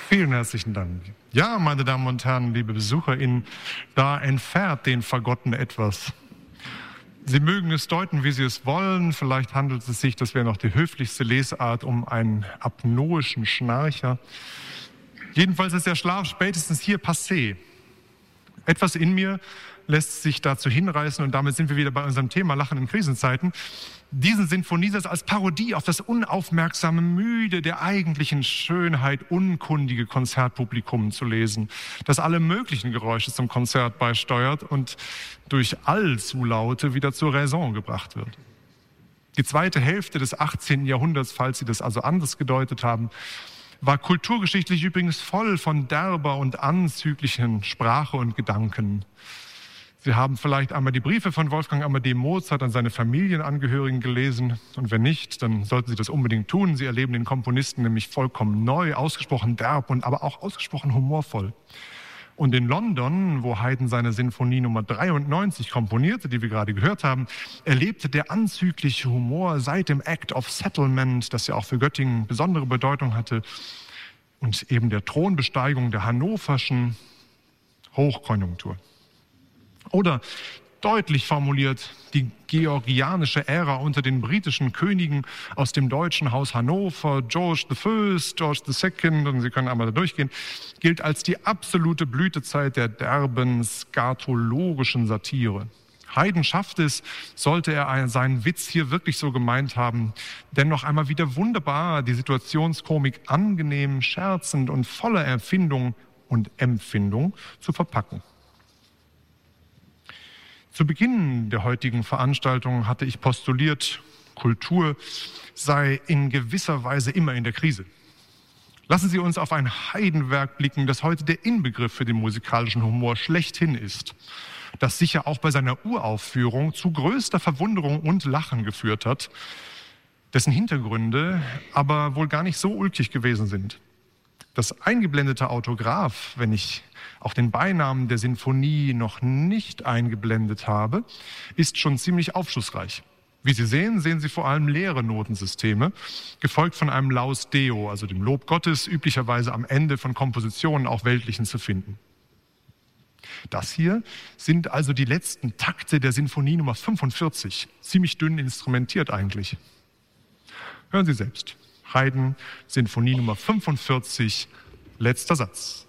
Vielen herzlichen Dank. Ja, meine Damen und Herren, liebe BesucherInnen, da entfernt den Fagotten etwas. Sie mögen es deuten, wie Sie es wollen. Vielleicht handelt es sich, das wäre noch die höflichste Lesart, um einen apnoischen Schnarcher. Jedenfalls ist der Schlaf spätestens hier passé. Etwas in mir lässt sich dazu hinreißen, und damit sind wir wieder bei unserem Thema Lachen in Krisenzeiten, diesen Sinfoniesatz als Parodie auf das unaufmerksame, müde, der eigentlichen Schönheit unkundige Konzertpublikum zu lesen, das alle möglichen Geräusche zum Konzert beisteuert und durch Allzulaute wieder zur Raison gebracht wird. Die zweite Hälfte des 18. Jahrhunderts, falls Sie das also anders gedeutet haben, war kulturgeschichtlich übrigens voll von derber und anzüglichen Sprache und Gedanken. Sie haben vielleicht einmal die Briefe von Wolfgang Amadeus Mozart an seine Familienangehörigen gelesen. Und wenn nicht, dann sollten Sie das unbedingt tun. Sie erleben den Komponisten nämlich vollkommen neu, ausgesprochen derb und aber auch ausgesprochen humorvoll. Und in London, wo Haydn seine Sinfonie Nummer 93 komponierte, die wir gerade gehört haben, erlebte der anzügliche Humor seit dem Act of Settlement, das ja auch für Göttingen besondere Bedeutung hatte, und eben der Thronbesteigung der hannoverschen Hochkonjunktur. Oder deutlich formuliert, die georgianische Ära unter den britischen Königen aus dem deutschen Haus Hannover, George I., George II., und Sie können einmal da durchgehen, gilt als die absolute Blütezeit der derben, skatologischen Satire. Haydn schafft es, sollte er seinen Witz hier wirklich so gemeint haben, dennoch einmal wieder wunderbar die Situationskomik angenehm, scherzend und voller Erfindung und Empfindung zu verpacken. Zu Beginn der heutigen Veranstaltung hatte ich postuliert, Kultur sei in gewisser Weise immer in der Krise. Lassen Sie uns auf ein Haydn-Werk blicken, das heute der Inbegriff für den musikalischen Humor schlechthin ist, das sicher auch bei seiner Uraufführung zu größter Verwunderung und Lachen geführt hat, dessen Hintergründe aber wohl gar nicht so ulkig gewesen sind. Das eingeblendete Autograph, wenn ich auch den Beinamen der Sinfonie noch nicht eingeblendet habe, ist schon ziemlich aufschlussreich. Wie Sie sehen, sehen Sie vor allem leere Notensysteme, gefolgt von einem Laus Deo, also dem Lob Gottes, üblicherweise am Ende von Kompositionen, auch weltlichen, zu finden. Das hier sind also die letzten Takte der Sinfonie Nummer 45, ziemlich dünn instrumentiert eigentlich. Hören Sie selbst. Haydn, Sinfonie Nummer 45, letzter Satz.